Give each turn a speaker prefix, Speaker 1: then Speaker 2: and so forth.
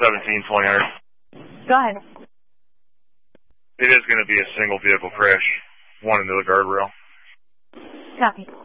Speaker 1: 17-2000.
Speaker 2: Go ahead.
Speaker 1: It is going to be a single vehicle crash, one into the guardrail.
Speaker 2: Copy.